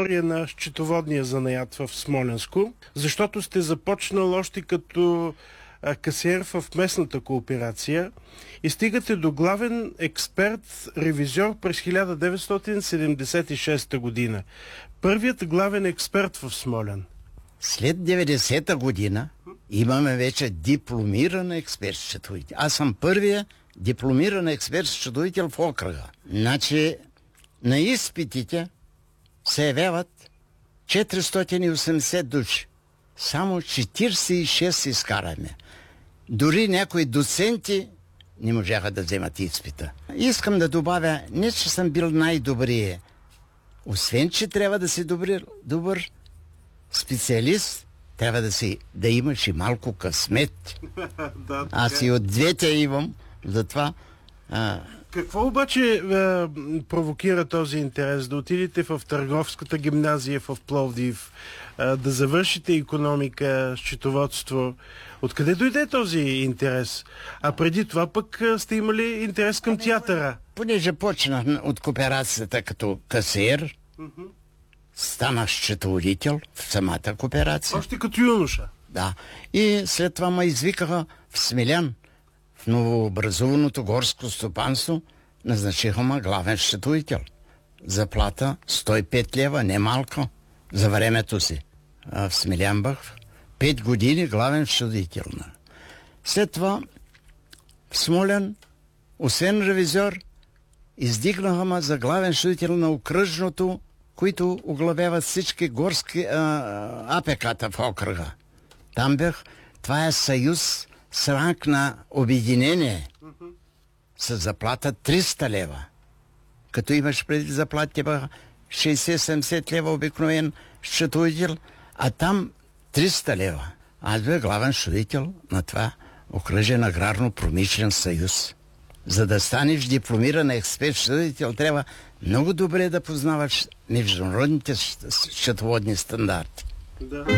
история на счетоводния занаят в Смолянско, защото сте започнал още като касиер в местната кооперация и стигате до главен експерт-ревизор през 1976 година. Първият главен експерт в Смолян. След 90-та година имаме вече дипломиран експерт-счетоводител. Аз съм първия дипломиран експерт-счетоводител в окръга. Значи на изпитите се явяват 480 души. Само 46 изкараме. Дори някои доценти не можаха да вземат изпита. Искам да добавя, не че съм бил най-добрия. Освен, че трябва да си добър специалист, трябва да имаш и малко късмет. Аз и от двете имам, затова... Какво обаче провокира този интерес? Да отидете в Търговската гимназия в Пловдив, да завършите икономика, счетоводство. Откъде дойде този интерес? А преди това пък сте имали интерес към театъра? Понеже почнах от кооперацията като касиер, станах счетоводител в самата кооперация. Още като юноша? Да. И след това ме извикаха в Смилян, в новообразуваното горско стопанство, назначиха ме главен счетоводител. Заплата 105 лева, не малко, за времето си. В Смилян бях 5 години главен счетоводител. След това в Смолян, освен ревизор, издигнаха ме за главен счетоводител на окръжното, които оглавяват всички горски АПК-та в окръга. Там бях, това е съюз с ранг на обединение, с заплата 300 лева. Като имаш преди заплатите бяха 60-70 лева обикновен счетоводител, а там 300 лева. Аз бях главен счетоводител на това окръжен аграрно-промишлен съюз. За да станеш дипломиран експерт-счетоводител, трябва много добре да познаваш международните счетоводни стандарти. Да.